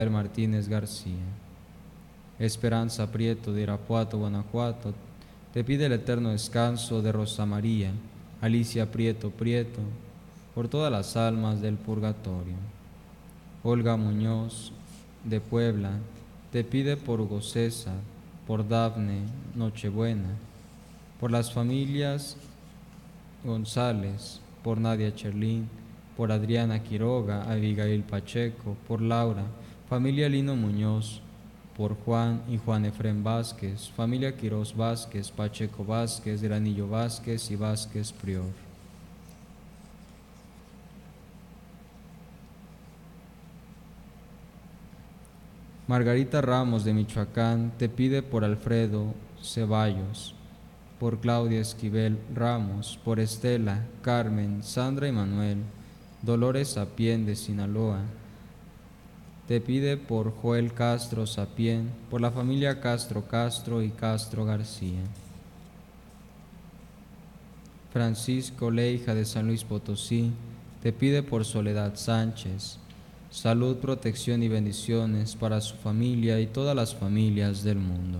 Martínez García. Esperanza Prieto de Irapuato, Guanajuato, te pide el eterno descanso de Rosa María, Alicia Prieto, por todas las almas del purgatorio. Olga Muñoz de Puebla, te pide por Hugo César, por Dafne Nochebuena, por las familias González, por Nadia Cherlín, por Adriana Quiroga, Abigail Pacheco, por Laura, familia Lino Muñoz, por Juan y Juan Efrén Vázquez, familia Quirós Vázquez, Pacheco Vázquez, Granillo Vázquez y Vázquez Prior. Margarita Ramos de Michoacán te pide por Alfredo Ceballos, por Claudia Esquivel Ramos, por Estela, Carmen, Sandra y Manuel, Dolores Sapien de Sinaloa. Te pide por Joel Castro Sapien, por la familia Castro Castro y Castro García. Francisco Leija de San Luis Potosí, te pide por Soledad Sánchez, salud, protección y bendiciones para su familia y todas las familias del mundo.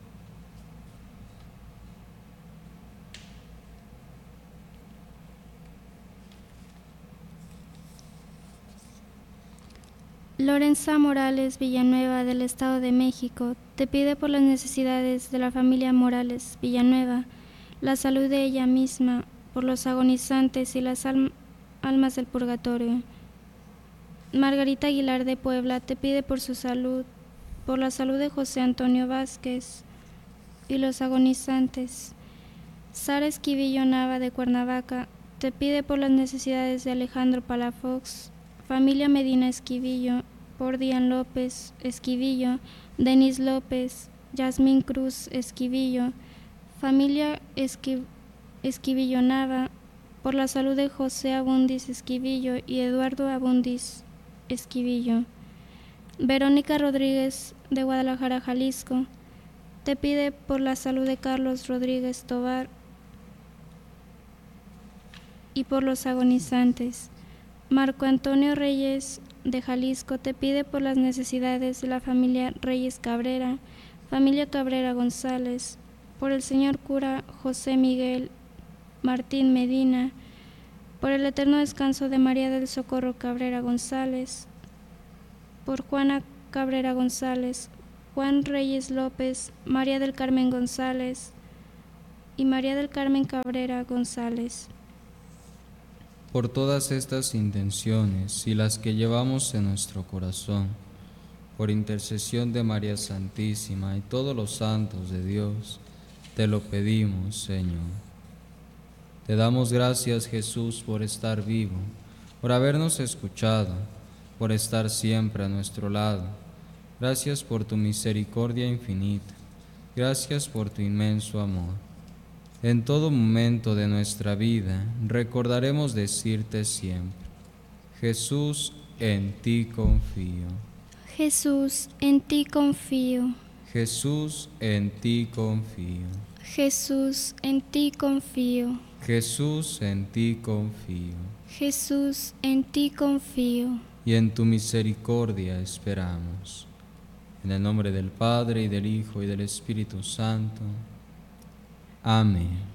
Lorenza Morales Villanueva del Estado de México te pide por las necesidades de la familia Morales Villanueva, la salud de ella misma, por los agonizantes y las almas del purgatorio. Margarita Aguilar de Puebla te pide por su salud, por la salud de José Antonio Vázquez y los agonizantes. Sara Esquivillo Nava de Cuernavaca te pide por las necesidades de Alejandro Palafox, familia Medina Esquivillo, por Dian López Esquivillo, Denis López, Yasmín Cruz Esquivillo, familia Esquivillo Nava, por la salud de José Abundis Esquivillo y Eduardo Abundis Esquivillo. Verónica Rodríguez de Guadalajara, Jalisco, te pide por la salud de Carlos Rodríguez Tobar y por los agonizantes. Marco Antonio Reyes de Jalisco te pide por las necesidades de la familia Reyes Cabrera, familia Cabrera González, por el señor cura José Miguel Martín Medina, por el eterno descanso de María del Socorro Cabrera González, por Juana Cabrera González, Juan Reyes López, María del Carmen González y María del Carmen Cabrera González. Por todas estas intenciones y las que llevamos en nuestro corazón, por intercesión de María Santísima y todos los santos de Dios, te lo pedimos, Señor. Te damos gracias, Jesús, por estar vivo, por habernos escuchado, por estar siempre a nuestro lado. Gracias por tu misericordia infinita. Gracias por tu inmenso amor. En todo momento de nuestra vida recordaremos decirte siempre: Jesús, en ti confío. Jesús, en ti confío. Jesús, en ti confío. Jesús, en ti confío. Jesús, en ti confío. Jesús, en ti confío. Y en tu misericordia esperamos. En el nombre del Padre, y del Hijo, y del Espíritu Santo. Amén.